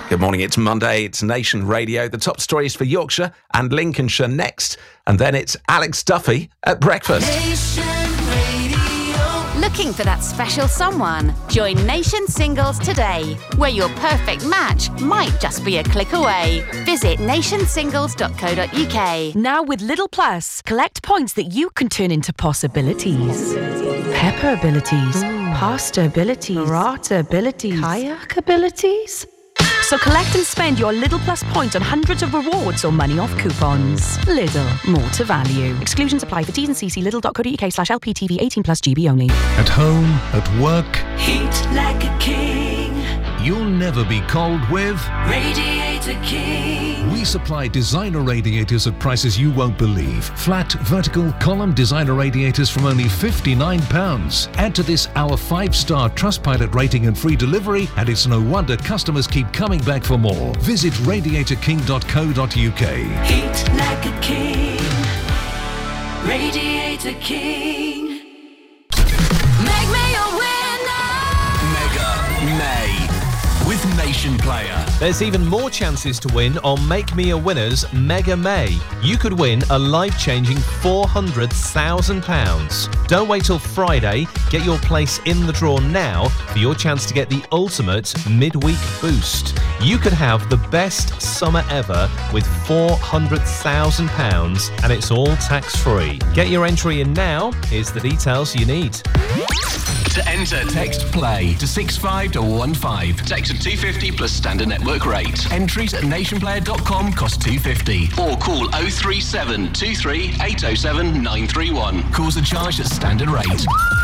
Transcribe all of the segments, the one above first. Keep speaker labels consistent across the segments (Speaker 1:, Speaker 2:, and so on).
Speaker 1: Good morning, it's Monday, it's Nation Radio. The top stories for Yorkshire and Lincolnshire next. And then it's Alex Duffy at breakfast.
Speaker 2: Nation Radio.
Speaker 3: Looking for that special someone? Join Nation Singles today, where your perfect match might just be a click away. Visit nationsingles.co.uk.
Speaker 4: Now with Lidl Plus, collect points that you can turn into possibilities. Pepper abilities, pasta abilities, burrata abilities, kayak abilities. So collect and spend your Lidl Plus points on hundreds of rewards or money off coupons. Lidl, more to value. Exclusions apply for T's and C's. Lidl.co.uk/LPTV 18+ GB only.
Speaker 5: At home, at work,
Speaker 2: Heat like a king.
Speaker 5: you'll never be cold with.
Speaker 2: Radiator King.
Speaker 5: We supply designer radiators at prices you won't believe. Flat, vertical, column designer radiators from only £59. Add to this our 5-star Trustpilot rating and free delivery, and it's no wonder customers keep coming back for more. Visit radiatorking.co.uk.
Speaker 2: Heat like a king. Radiator King. Make me a winner.
Speaker 6: Mega May with Nation Player.
Speaker 7: There's even more chances to win on Make Me a Winner's Mega May. You could win a life-changing £400,000. Don't wait till Friday. Get your place in the draw now for your chance to get the ultimate midweek boost. You could have the best summer ever with £400,000, and it's all tax-free. Get your entry in now. Here's the details you need.
Speaker 6: To enter, text PLAY to 65115. Text at 250 plus standard network rate. Entries at nationplayer.com cost £2.50. Or call 037 23 807 931. Calls are charged at standard rate.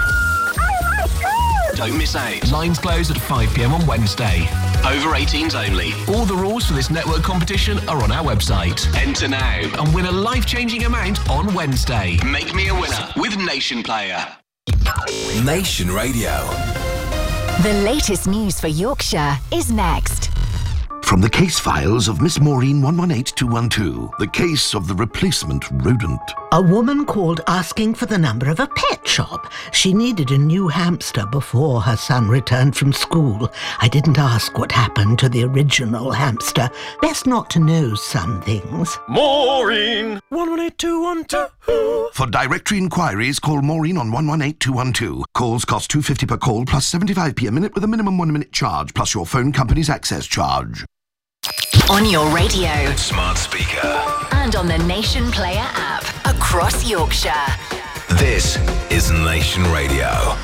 Speaker 6: Don't miss out. Lines close at 5 p.m. on Wednesday. Over 18s only. All the rules for this network competition are on our website. Enter now and win a life-changing amount on Wednesday. Make me a winner with Nation Player.
Speaker 8: Nation Radio.
Speaker 3: The latest news for Yorkshire is next.
Speaker 9: From the case files of Miss Maureen 118212, the case of the replacement rodent.
Speaker 10: A woman called asking for the number of a pet shop. She needed a new hamster before her son returned from school. I didn't ask what happened to the original hamster. Best not to know some things.
Speaker 8: Maureen 118212.
Speaker 9: For directory inquiries, call Maureen on 118212. Calls cost £2.50 per call plus 75p a minute with a minimum 1-minute charge plus your phone company's access charge.
Speaker 3: On your radio
Speaker 8: Smart speaker.
Speaker 3: and on the Nation Player app across Yorkshire.
Speaker 8: This is Nation Radio.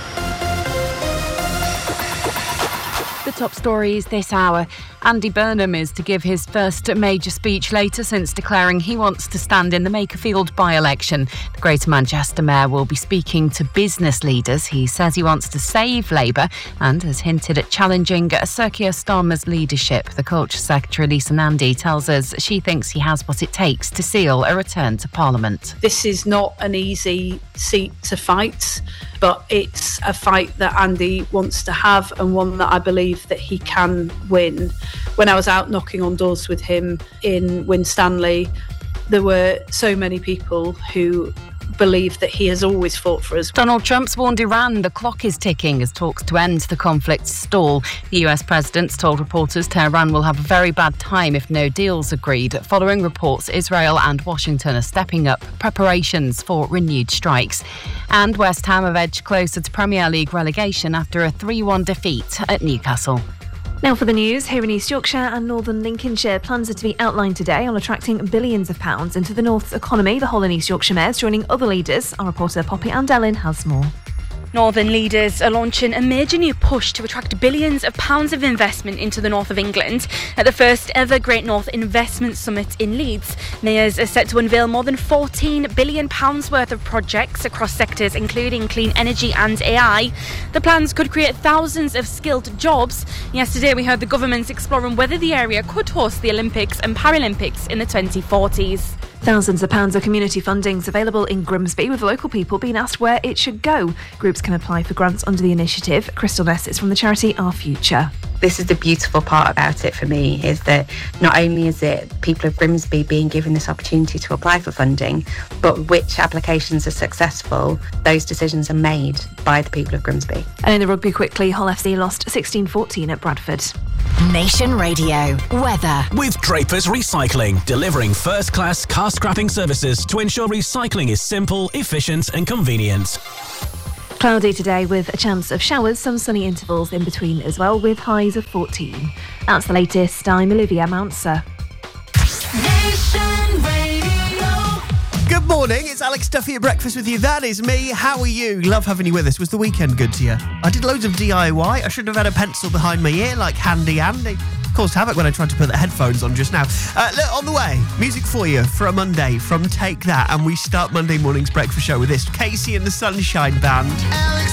Speaker 4: The top stories this hour. Andy Burnham is to give his first major speech later since declaring he wants to stand in the Makerfield by-election. The Greater Manchester Mayor will be speaking to business leaders. He says he wants to save Labour and has hinted at challenging Sir Keir Starmer's leadership. The Culture Secretary Lisa Nandy tells us she thinks he has what it takes to seal a return to Parliament.
Speaker 11: This is not an easy seat to fight, but it's a fight that Andy wants to have and one that I believe that he can win. When I was out knocking on doors with him in Winstanley, there were so many people who believe that he has always fought for us.
Speaker 4: Donald Trump's warned Iran the clock is ticking as talks to end the conflict stall. The US president's told reporters Tehran will have a very bad time if no deal's agreed, following reports Israel and Washington are stepping up preparations for renewed strikes. And West Ham have edged closer to Premier League relegation after a 3-1 defeat at Newcastle.
Speaker 12: Now for the news, here in East Yorkshire and Northern Lincolnshire, plans are to be outlined today on attracting billions of pounds into the North's economy. The whole and East Yorkshire mayors joining other leaders. Our reporter Poppy Andellin has more.
Speaker 13: Northern leaders are launching a major new push to attract billions of pounds of investment into the north of England. At the first ever Great North Investment Summit in Leeds, mayors are set to unveil more than £14 billion worth of projects across sectors including clean energy and AI. The plans could create thousands of skilled jobs. Yesterday we heard the government's exploring whether the area could host the Olympics and Paralympics in the 2040s.
Speaker 12: Thousands of pounds of community funding is available in Grimsby, with local people being asked where it should go. Groups can apply for grants under the initiative. Crystal Ness is from the charity Our Future.
Speaker 14: This is the beautiful part about it for me, is that not only is it people of Grimsby being given this opportunity to apply for funding, but which applications are successful, those decisions are made by the people of Grimsby.
Speaker 12: And in the rugby quickly, Hull FC lost 16-14 at Bradford.
Speaker 15: Nation Radio. Weather.
Speaker 6: With Draper's Recycling, delivering first-class car scrapping services to ensure recycling is simple, efficient and convenient.
Speaker 12: Cloudy today with a chance of showers, some sunny intervals in between as well, with highs of 14. That's the latest. I'm Olivia Mounser.
Speaker 2: Nation Radio.
Speaker 16: Good morning, it's Alex Duffy at breakfast with you. That is me. How are you? Love having you with us. Was the weekend good to you? I did loads of DIY. I should have had a pencil behind my ear like Handy Andy. Caused havoc when I tried to put the headphones on just now. Look, on the way, music for you for a Monday from Take That, and we start Monday morning's breakfast show with this, Casey and the Sunshine Band.